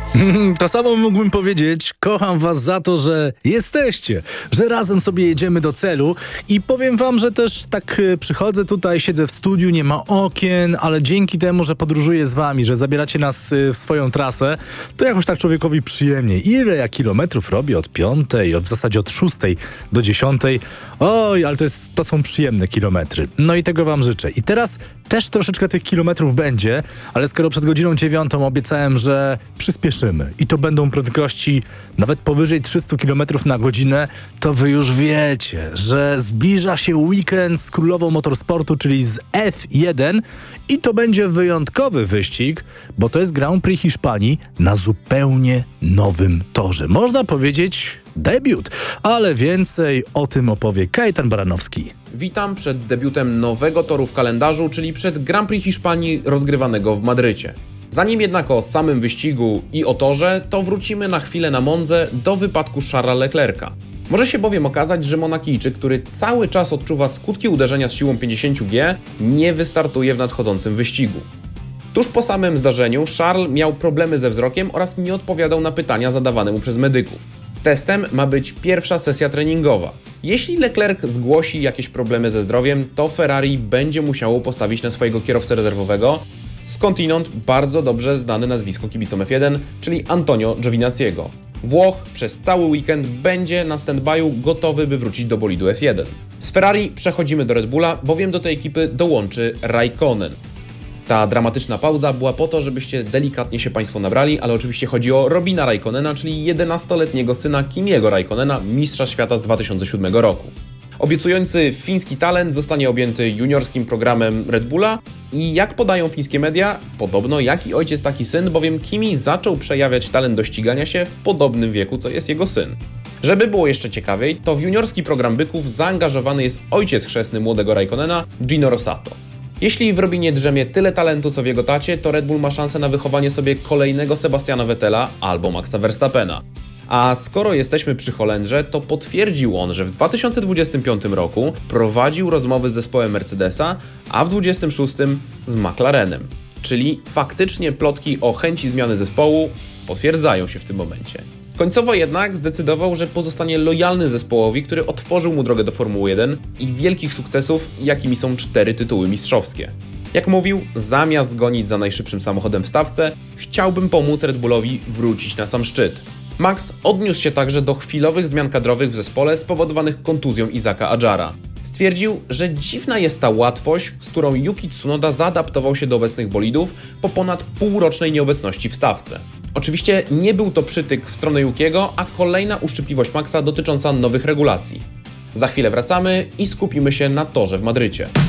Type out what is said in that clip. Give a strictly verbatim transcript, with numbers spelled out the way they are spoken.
To samo mógłbym powiedzieć, kocham was za to, że jesteście, że razem sobie jedziemy do celu i powiem wam, że też tak przychodzę tutaj, siedzę w studiu, nie ma okien, ale dzięki temu, że podróżuję z wami, że zabieracie nas w swoją trasę, to jakoś tak człowiekowi przyjemniej. Ile ja kilometrów robię od piątej, w zasadzie od szóstej do dziesiątej. Oj, ale to, jest, to są przyjemne kilometry. No i tego wam życzę. I teraz też troszeczkę tych kilometrów będzie, ale skoro przed godziną dziewiątą obiecałem, że przyspieszymy i to będą prędkości nawet powyżej trzysta kilometrów na godzinę, to wy już wiecie, że zbliża się weekend z królową motorsportu, czyli z F jeden i to będzie wyjątkowy wyścig, bo to jest Grand Prix Hiszpanii na zupełnie nowym torze. Można powiedzieć debiut, ale więcej o tym opowie Kajetan Baranowski. Witam przed debiutem nowego toru w kalendarzu, czyli przed Grand Prix Hiszpanii rozgrywanego w Madrycie. Zanim jednak o samym wyścigu i o torze, to wrócimy na chwilę na Mondze do wypadku Charlesa Leclerca. Może się bowiem okazać, że Monakijczyk, który cały czas odczuwa skutki uderzenia z siłą pięćdziesiąt G, nie wystartuje w nadchodzącym wyścigu. Tuż po samym zdarzeniu Charles miał problemy ze wzrokiem oraz nie odpowiadał na pytania zadawane mu przez medyków. Testem ma być pierwsza sesja treningowa. Jeśli Leclerc zgłosi jakieś problemy ze zdrowiem, to Ferrari będzie musiało postawić na swojego kierowcę rezerwowego, skądinąd bardzo dobrze znane nazwisko kibicom F jeden, czyli Antonio Giovinazziego. Włoch przez cały weekend będzie na stand-by'u gotowy, by wrócić do bolidu F jeden. Z Ferrari przechodzimy do Red Bulla, bowiem do tej ekipy dołączy Raikkonen. Ta dramatyczna pauza była po to, żebyście delikatnie się Państwo nabrali, ale oczywiście chodzi o Robina Raikkonena, czyli jedenastoletniego syna Kimiego Raikkonena, mistrza świata z dwa tysiące siódmego roku. Obiecujący fiński talent zostanie objęty juniorskim programem Red Bulla i jak podają fińskie media, podobno jaki ojciec taki syn, bowiem Kimi zaczął przejawiać talent do ścigania się w podobnym wieku, co jest jego syn. Żeby było jeszcze ciekawiej, to w juniorski program byków zaangażowany jest ojciec chrzestny młodego Raikkonena, Gino Rosato. Jeśli w Robinie drzemie tyle talentu co w jego tacie, to Red Bull ma szansę na wychowanie sobie kolejnego Sebastiana Vettela albo Maxa Verstappena. A skoro jesteśmy przy Holendrze, to potwierdził on, że w dwa tysiące dwudziestym piątym roku prowadził rozmowy z zespołem Mercedesa, a w dwudziestym szóstym z McLarenem. Czyli faktycznie plotki o chęci zmiany zespołu potwierdzają się w tym momencie. Końcowo jednak zdecydował, że pozostanie lojalny zespołowi, który otworzył mu drogę do Formuły jeden i wielkich sukcesów, jakimi są cztery tytuły mistrzowskie. Jak mówił, zamiast gonić za najszybszym samochodem w stawce, chciałbym pomóc Red Bullowi wrócić na sam szczyt. Max odniósł się także do chwilowych zmian kadrowych w zespole spowodowanych kontuzją Isaaca Adjara. Stwierdził, że dziwna jest ta łatwość, z którą Yuki Tsunoda zaadaptował się do obecnych bolidów po ponad półrocznej nieobecności w stawce. Oczywiście nie był to przytyk w stronę Yukiego, a kolejna uszczypliwość Maxa dotycząca nowych regulacji. Za chwilę wracamy i skupimy się na torze w Madrycie.